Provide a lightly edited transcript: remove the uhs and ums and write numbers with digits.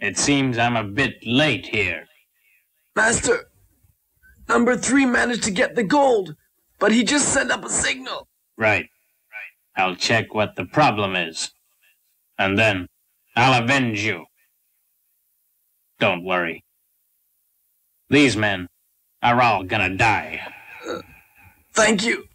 It seems I'm a bit late here. Master, number 3 managed to get the gold, but he just sent up a signal. Right. I'll check what the problem is. And then I'll avenge you. Don't worry. These men are all gonna die. Thank you.